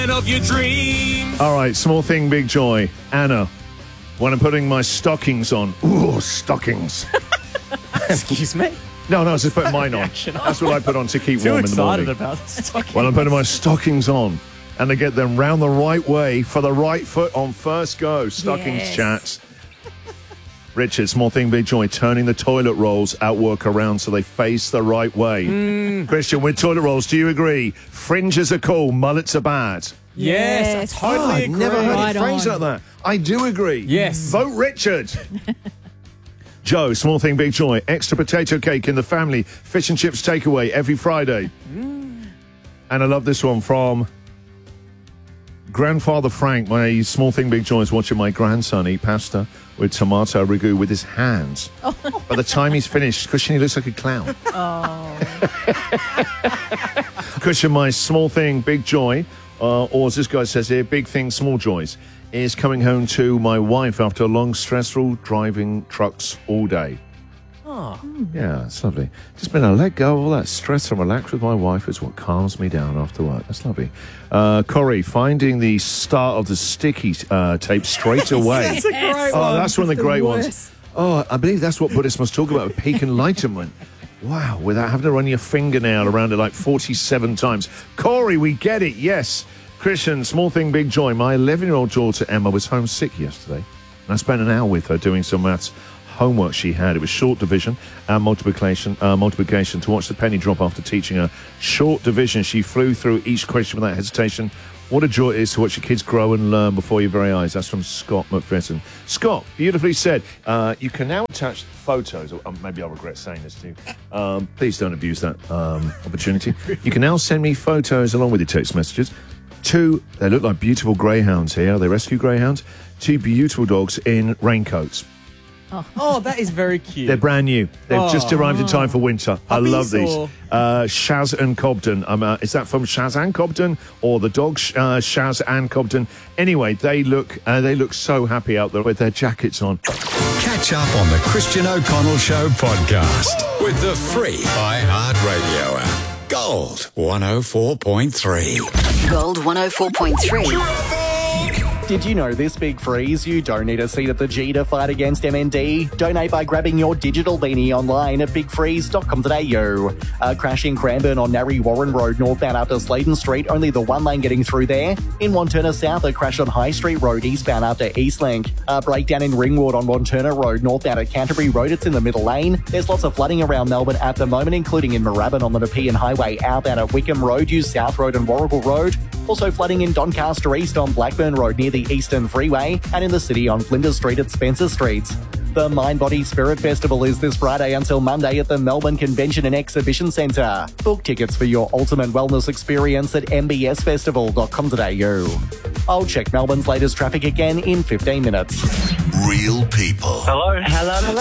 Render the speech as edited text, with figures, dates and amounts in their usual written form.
Of your dreams. All right, small thing, big joy. Anna, when I'm putting my stockings on. Ooh, stockings. Excuse me? No, I was just putting mine on. That's what I put on to keep warm in the morning. Too excited about the stockings. When I'm putting my stockings on and I get them round the right way for the right foot on first go. Stockings, chats. Richard, small thing, big joy. Turning the toilet rolls outwork around so they face the right way. Christian, with toilet rolls, do you agree? Fringes are cool, mullets are bad. Yes, I totally agree. Never heard Right it phrased on. like that. I do agree. Yes. Vote Richard. Joe, small thing, big joy. Extra potato cake in the family. Fish and chips takeaway every Friday. And I love this one from Grandfather Frank. My small thing, big joy is watching my grandson eat pasta with tomato ragu with his hands. By the time he's finished, Christian, he looks like a clown. Christian, my small thing, big joy, or as this guy says here, big things, small joys, is coming home to my wife after a long, stressful driving trucks all day. Yeah, it's lovely. Just been able to let go of all that stress and relax with my wife is what calms me down after work. That's lovely. Corey, finding the start of the sticky tape straight away. That's a great one. Oh, that's one of the great ones. worst. Oh, I believe that's what Buddhists must talk about with peak enlightenment. Wow, without having to run your fingernail around it like 47 times. Corey, we get it, yes. Christian, small thing, big joy. My 11-year-old daughter, Emma, was homesick yesterday. And I spent an hour with her doing some maths homework she had. It was short division and multiplication to watch the penny drop after teaching her short division. She flew through each question without hesitation. What a joy it is to watch your kids grow and learn before your very eyes. That's from Scott McPherson. Scott, beautifully said. You can now attach photos. Or maybe I'll regret saying this too. Please don't abuse that opportunity. You can now send me photos along with your text messages. They look like beautiful greyhounds here. Are they rescue greyhounds? 2 beautiful dogs in raincoats. Oh, that is very cute. They're brand new. They've just arrived in time for winter. I love these. or- Shaz and Cobden. Is that from Shaz and Cobden or the dog Shaz and Cobden? Anyway, they look so happy out there with their jackets on. Catch up on the Christian O'Connell Show podcast with the free iHeartRadio app. Gold 104.3. Gold 104.3. Did you know this big freeze? You don't need a seat at the G to fight against MND. Donate by grabbing your digital beanie online at bigfreeze.com.au. A crash in Cranbourne on Narry Warren Road northbound after Sladen Street, only the one lane getting through there. In Wanturna South, a crash on High Street Road eastbound after Eastlink. A breakdown in Ringwood on Wanturna Road northbound at Canterbury Road, it's in the middle lane. There's lots of flooding around Melbourne at the moment, including in Moorabbin on the Nepean Highway outbound at Wickham Road, use South Road and Warrigal Road. Also flooding in Doncaster East on Blackburn Road near the Eastern Freeway and in the city on Flinders Street at Spencer Street. The Mind Body Spirit Festival is this Friday until Monday at the Melbourne Convention and Exhibition Centre. Book tickets for your ultimate wellness experience at mbsfestival.com.au. I'll check Melbourne's latest traffic again in 15 minutes. Real people. Hello.